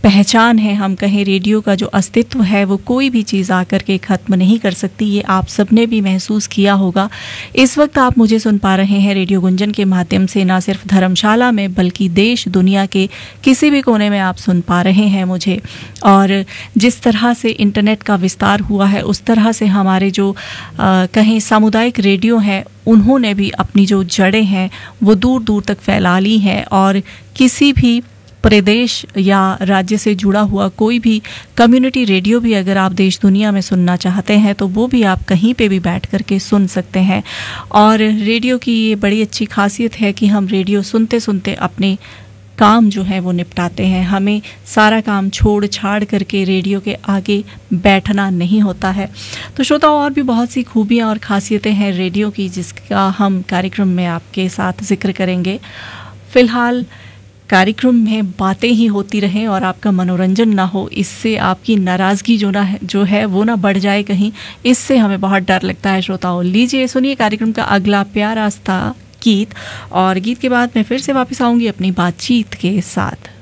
पहचान है, हम कहें रेडियो का जो अस्तित्व है, वो कोई भी चीज़ आकर के ख़त्म नहीं कर सकती। ये आप सबने भी महसूस किया होगा। इस वक्त आप मुझे सुन पा रहे हैं रेडियो गुंजन के माध्यम से, ना सिर्फ धर्मशाला में बल्कि देश दुनिया के किसी भी कोने में आप सुन पा रहे हैं मुझे। और जिस तरह से इंटरनेट का विस्तार हुआ है, उस तरह से हमारे जो कहें सामुदायिक रेडियो हैं, उन्होंने भी अपनी जो जड़ें हैं वो दूर दूर तक फैला ली हैं। और किसी भी प्रदेश या राज्य से जुड़ा हुआ कोई भी कम्युनिटी रेडियो भी अगर आप देश दुनिया में सुनना चाहते हैं तो वो भी आप कहीं पे भी बैठ करके सुन सकते हैं। और रेडियो की ये बड़ी अच्छी खासियत है कि हम रेडियो सुनते सुनते अपने काम जो है वो निपटाते हैं। हमें सारा काम छोड़ छाड़ करके रेडियो के आगे बैठना नहीं होता है। तो श्रोताओ, और भी बहुत सी खूबियाँ और खासियतें हैं रेडियो की, जिसका हम कार्यक्रम में आपके साथ जिक्र करेंगे। फ़िलहाल कार्यक्रम में बातें ही होती रहें और आपका मनोरंजन ना हो, इससे आपकी नाराज़गी जो है वो ना बढ़ जाए कहीं, इससे हमें बहुत डर लगता है। श्रोताओं, लीजिए सुनिए कार्यक्रम का अगला प्यारा सा गीत, और गीत के बाद मैं फिर से वापस आऊँगी अपनी बातचीत के साथ।